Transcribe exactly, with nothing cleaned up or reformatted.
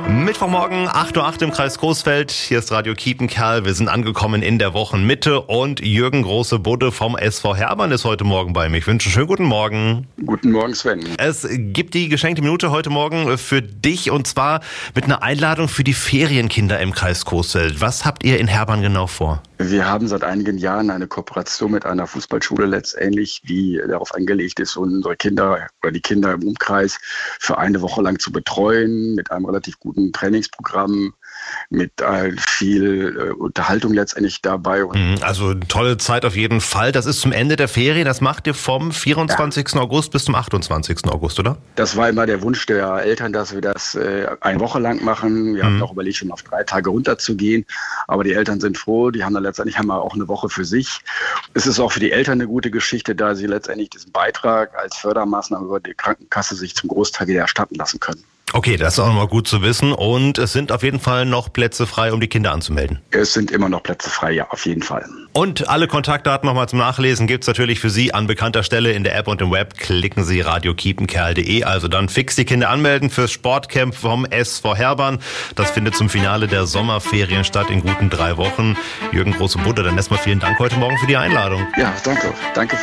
Mittwochmorgen, acht Uhr acht im Kreis Coesfeld. Hier ist Radio Kiepenkerl. Wir sind angekommen in der Wochenmitte und Jürgen Große-Budde vom S V Herbann ist heute Morgen bei mir. Ich wünsche einen schönen guten Morgen. Guten Morgen, Sven. Es gibt die geschenkte Minute heute Morgen für dich und zwar mit einer Einladung für die Ferienkinder im Kreis Coesfeld. Was habt ihr in Herbann genau vor? Wir haben seit einigen Jahren eine Kooperation mit einer Fußballschule letztendlich, die darauf angelegt ist, unsere Kinder oder die Kinder im Umkreis für eine Woche lang zu betreuen, mit einem relativ guten Trainingsprogramm, mit äh, viel äh, Unterhaltung letztendlich dabei. Also eine tolle Zeit auf jeden Fall. Das ist zum Ende der Ferien. Das macht ihr vom vierundzwanzigsten Ja. August bis zum achtundzwanzigsten August, oder? Das war immer der Wunsch der Eltern, dass wir das äh, eine Woche lang machen. Wir mhm. haben auch überlegt, schon auf drei Tage runterzugehen. Aber die Eltern sind froh. Die haben dann letztendlich haben wir auch eine Woche für sich. Es ist auch für die Eltern eine gute Geschichte, da sie letztendlich diesen Beitrag als Fördermaßnahme über die Krankenkasse sich zum Großteil wieder erstatten lassen können. Okay, das ist auch nochmal gut zu wissen. Und es sind auf jeden Fall noch Plätze frei, um die Kinder anzumelden. Es sind immer noch Plätze frei, ja, auf jeden Fall. Und alle Kontaktdaten nochmal zum Nachlesen gibt's natürlich für Sie an bekannter Stelle in der App und im Web. Klicken Sie radio kiepenkerl punkt de. Also dann fix die Kinder anmelden fürs Sportcamp vom S V Herbann. Das findet zum Finale der Sommerferien statt in guten drei Wochen. Jürgen Große-Budde, dann erstmal vielen Dank heute Morgen für die Einladung. Ja, danke. Danke.